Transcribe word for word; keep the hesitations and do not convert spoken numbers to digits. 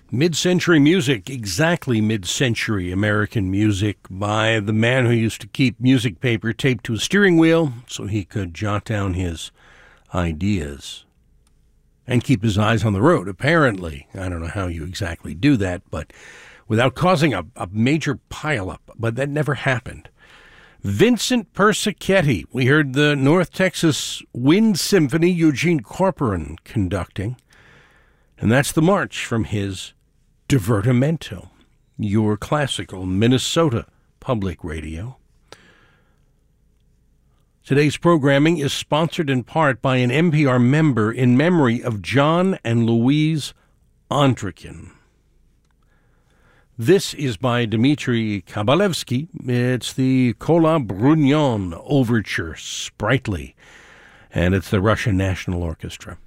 Mid-century music, exactly mid-century American music by the man who used to keep music paper taped to a steering wheel so he could jot down his ideas and keep his eyes on the road, apparently. I don't know how you exactly do that, but without causing a, a major pileup, but that never happened. Vincent Persichetti. We heard the North Texas Wind Symphony, Eugene Corporon conducting, and that's the march from his Divertimento, your classical Minnesota public radio. Today's programming is sponsored in part by an N P R member in memory of John and Louise Ondrakin. This is by Dmitri Kabalevsky. It's the Kola Brunyon Overture, Sprightly, and it's the Russian National Orchestra.